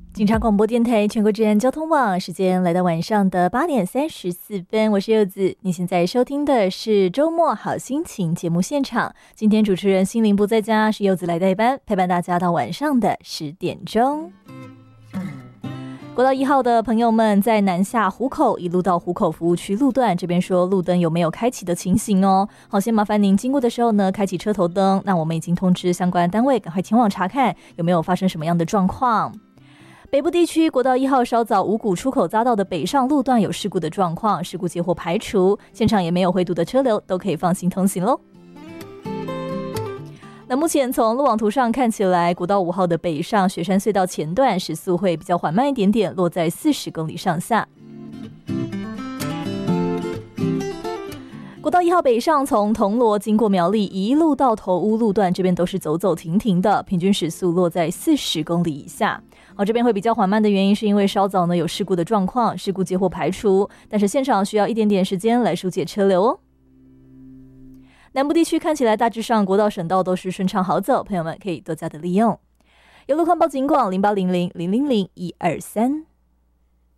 警察广播电台全国治安交通网，时间来到晚上的8点34分，我是柚子。你现在收听的是周末好心情节目现场，今天主持人心灵不在家，是柚子来代班，陪伴大家到晚上的10点钟。国道1号的朋友们，在南下湖口一路到湖口服务区路段，这边说路灯有没有开启的情形哦。好，先麻烦您经过的时候呢，开启车头灯。那我们已经通知相关单位，赶快前往查看有没有发生什么样的状况。北部地区国道1号稍早五股出口匝道的北上路段有事故的状况，事故结果排除，现场也没有回堵的车流，都可以放心通行咯。那目前从路网图上看起来，国道5号的北上雪山隧道前段时速会比较缓慢一点点，落在40公里上下。国道1号北上从铜锣经过苗栗一路到头屋路段，这边都是走走停停的，平均时速落在40公里以下。这边会比较缓慢的原因是因为稍早呢有事故的状况，事故结果排除，但是现场需要一点点时间来疏解车流哦。南部地区看起来大致上国道省道都是顺畅好走，朋友们可以多加的利用。有路况报警广0800000123。